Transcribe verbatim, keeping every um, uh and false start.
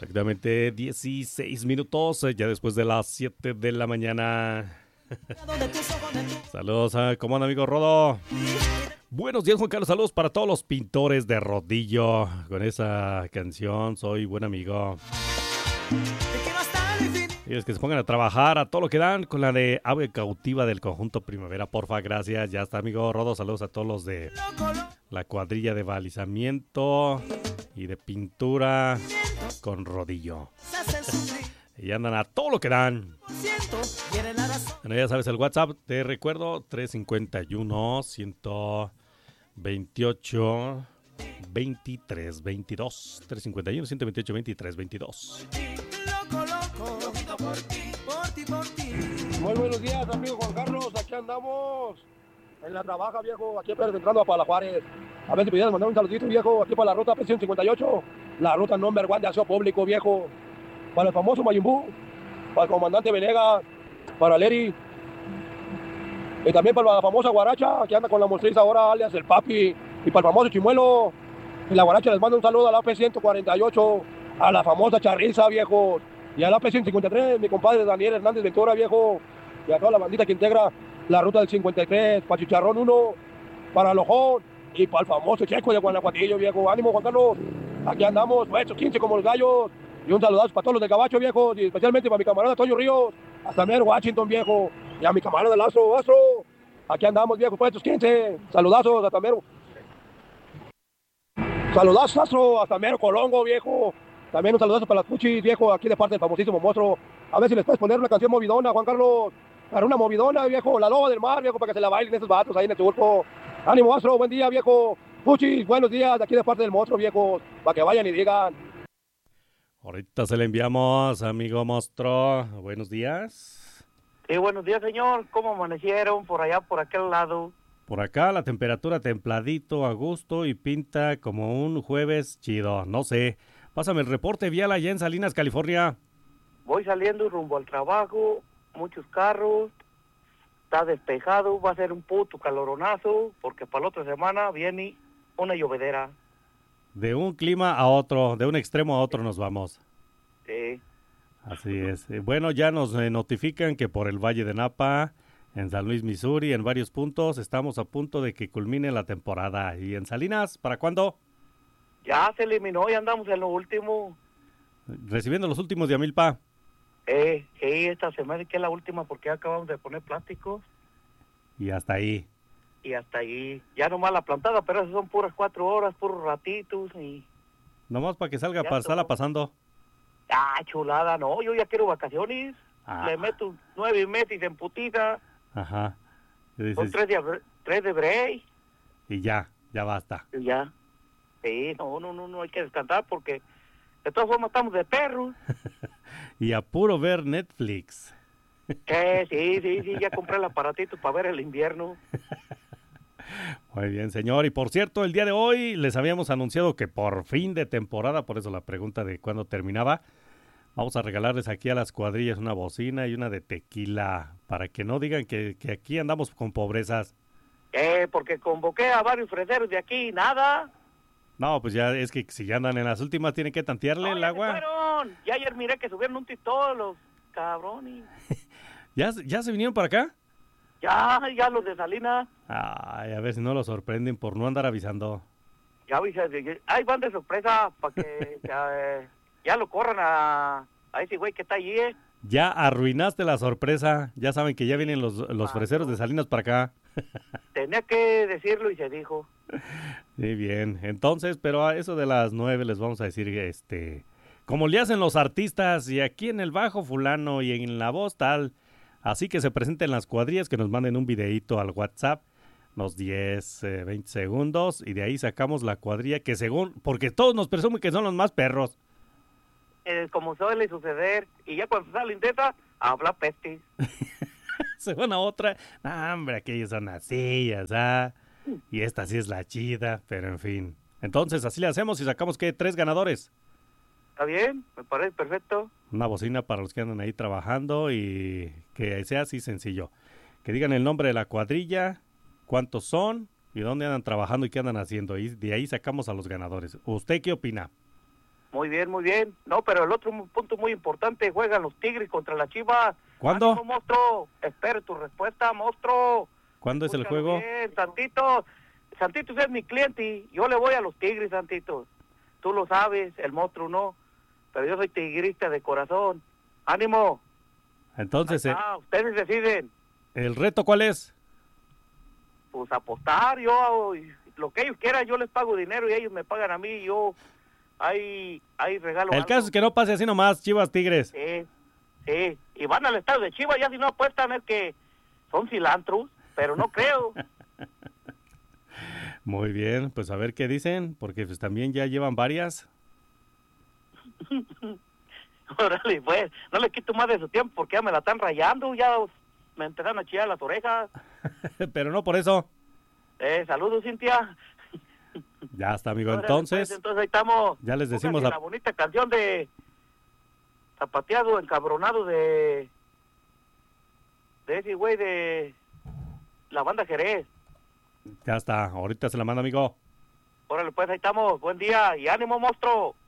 Exactamente dieciséis minutos, eh, ya después de las siete de la mañana. Saludos, eh, ¿cómo anda, amigo Rodo? Buenos días, Juan Carlos, saludos para todos los pintores de rodillo. Con esa canción, soy buen amigo. Y es que se pongan a trabajar a todo lo que dan con la de Ave Cautiva del conjunto Primavera, porfa, gracias. Ya está, amigo Rodo, saludos a todos los de la cuadrilla de balizamiento y de pintura con rodillo. Y andan a todo lo que dan. Bueno, ya sabes, el WhatsApp, te recuerdo, tres cinco uno, uno dos ocho, veintitrés veintidós. tres cinco uno, uno dos ocho, veintitrés veintidós. Muy buenos días, amigo Juan Carlos. Aquí andamos en la trabaja, viejo. Aquí apenas entrando a Pala Juárez. A ver si pudieras mandar un saludito, viejo. Aquí para la ruta P ciento cincuenta y ocho. La ruta number one de aseo público, viejo. Para el famoso Mayumbú. Para el comandante Venegas. Para Leri. Y también para la famosa Guaracha, que anda con la mostriz ahora, alias el Papi. Y para el famoso Chimuelo. Y la Guaracha les manda un saludo a la P ciento cuarenta y ocho. A la famosa Charriza, viejo. Y a la P ciento cincuenta y tres, mi compadre Daniel Hernández Ventura, viejo. Y a toda la bandita que integra la ruta del cincuenta y tres, para Chicharrón uno, para Lojón y para el famoso Checo de Guanajuatillo, viejo. Ánimo, Juan Carlos. Aquí andamos, puestos quince como los gallos. Y un saludazo para todos los de Gabacho, viejo. Y especialmente para mi camarada Toño Ríos. Hasta mero Washington, viejo. Y a mi camarada Lazo, Astro. Aquí andamos, viejo, puestos quince. Saludazos, hasta mero. Saludazos, Astro, hasta mero Colongo, viejo. También un saludazo para las Puchis, viejo, aquí de parte del famosísimo monstruo. A ver si les puedes poner una canción movidona, Juan Carlos. Para una movidona, viejo, la loba del mar, viejo, para que se la bailen esos vatos ahí en el turco. Ánimo, Astro, buen día, viejo. Puchis, buenos días, aquí de parte del monstruo, viejo, para que vayan y digan. Ahorita se le enviamos, amigo monstruo. Buenos días. Sí, buenos días, señor. ¿Cómo amanecieron por allá, por aquel lado? Por acá la temperatura templadito, a gusto y pinta como un jueves chido, no sé. Pásame el reporte vial allá en Salinas, California. Voy saliendo rumbo al trabajo, muchos carros, está despejado, va a ser un puto caloronazo, porque para la otra semana viene una llovedera. De un clima a otro, de un extremo a otro nos vamos. Sí. Así es. Bueno, ya nos eh, notifican que por el Valle de Napa, en San Luis, Missouri, en varios puntos, estamos a punto de que culmine la temporada. ¿Y en Salinas, para cuándo? Ya se eliminó, ya andamos en lo último. Recibiendo los últimos de Amilpa. Eh, sí, esta semana que es la última porque ya acabamos de poner plásticos. Y hasta ahí. Y hasta ahí. Ya nomás la plantada, pero esas son puras cuatro horas, puros ratitos y... Nomás para que salga, Ya para estarla todo. pasando. Ah, chulada, no, yo ya quiero vacaciones. Ah. Le meto nueve meses en putita. Ajá. Y Son dices, tres de, abr- tres de break. y ya, ya basta. Y ya. Sí, no, no, no, no hay que descansar porque de todas formas estamos de perros. Y a puro ver Netflix. Eh, sí, sí, sí, ya compré el aparatito para ver el invierno. Muy bien, señor. Y por cierto, el día de hoy les habíamos anunciado que por fin de temporada, por eso la pregunta de cuándo terminaba, vamos a regalarles aquí a las cuadrillas una bocina y una de tequila, para que no digan que, que aquí andamos con pobrezas. Eh, porque convoqué a varios freseros de aquí y nada. No, pues ya es que si ya andan en las últimas tienen que tantearle No, el ya se agua. fueron. Y ayer miré que subieron un TikTok los cabrones. ¿Ya, ¿Ya se vinieron para acá? Ya, ya los de Salinas. Ay, a ver si no lo sorprenden por no andar avisando. Ya, ahí van de sorpresa para que ya, eh, ya lo corran a, a ese güey que está allí, ¿eh? Ya arruinaste la sorpresa. Ya saben que ya vienen los, los freseros de Salinas para acá. Tenía que decirlo y se dijo. Sí, bien. Entonces, pero a eso de las nueve les vamos a decir, este, como le hacen los artistas, y aquí en el bajo fulano y en la voz tal. Así que se presenten las cuadrillas, que nos manden un videíto al WhatsApp, unos diez, eh, veinte segundos, y de ahí sacamos la cuadrilla que según, porque todos nos presumen que son los más perros. Eh, como suele suceder, y ya cuando salen de esa, habla peste. Se van a otra, ah, hombre, aquellos son así, ¿ah? Y esta sí es la chida, pero en fin. Entonces, así le hacemos y sacamos, ¿qué? Tres ganadores. ¿Está bien? Me parece perfecto. Una bocina para los que andan ahí trabajando y que sea así sencillo. Que digan el nombre de la cuadrilla, cuántos son y dónde andan trabajando y qué andan haciendo. Y de ahí sacamos a los ganadores. ¿Usted qué opina? Muy bien, muy bien. No, pero el otro punto muy importante, juegan los Tigres contra la Chivas. ¿Cuándo? Ánimo, monstruo. Espero tu respuesta, monstruo. ¿Cuándo es el Escúchalo juego? bien, Santitos. Santitos es mi cliente y yo le voy a los Tigres, Santitos. Tú lo sabes, el monstruo no. Pero yo soy tigrista de corazón. ¡Ánimo! Entonces, eh, Ah, ustedes deciden. ¿el reto cuál es? Pues apostar, yo, lo que ellos quieran, yo les pago dinero y ellos me pagan a mí y yo, ahí, ahí regalo El algo. caso es que no pase así nomás, Chivas Tigres. Sí, sí, y van al estado de Chivas, ya si no apuestan es que son cilantros, pero no creo. Muy bien, pues a ver qué dicen, porque pues también ya llevan varias. Órale, pues, no le quito más de su tiempo porque ya me la están rayando, ya me empezaron a chillar las orejas. Pero no por eso. Eh, saludos, Cintia. Ya está, amigo. Órale, Entonces, pues, entonces ahí estamos. ya les decimos Póngase a- la bonita canción de Zapateado, Encabronado de de ese güey de la banda Jerez. ya está. Ahorita se la manda, amigo. Órale, pues, ahí estamos. Buen día y ánimo, monstruo.